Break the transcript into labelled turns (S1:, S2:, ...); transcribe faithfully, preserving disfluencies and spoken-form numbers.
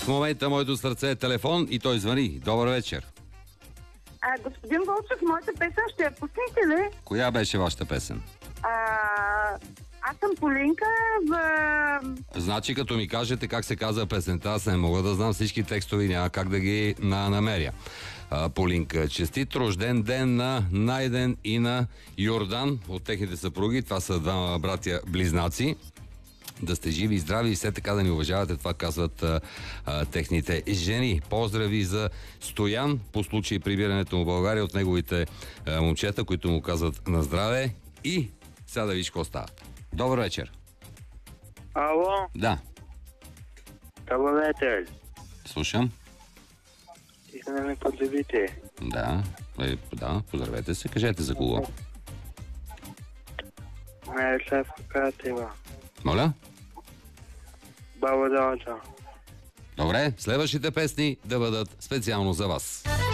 S1: В момента моето сърце е телефон и той звъни. Добър вечер.
S2: А, господин Вълчев, моята песен ще я пуснете ли?
S1: Коя беше вашата песен?
S2: А, аз съм Полинка в...
S1: Значи, като ми кажете как се казва песента, аз не мога да знам всички текстове, няма как да ги на намеря. А, Полинка, честит рожден ден на Найден и на Йордан от техните съпруги. Това са двама братя близнаци. Да сте живи и здрави и все така да ни уважавате. Това казват а, а, техните жени. Поздрави за Стоян по случай прибирането му в България от неговите а, момчета, които му казват на здраве. И сега да виж какво става. Добър вечер.
S3: Ало?
S1: Да.
S3: Добър вечер.
S1: Слушам.
S3: Искам да ме поздравите.
S1: Да. Е, да, поздравете се. Кажете за кого.
S3: Мирослав Катева.
S1: Моля?
S3: Баба Дончо.
S1: Добре, следващите песни да бъдат специално за вас.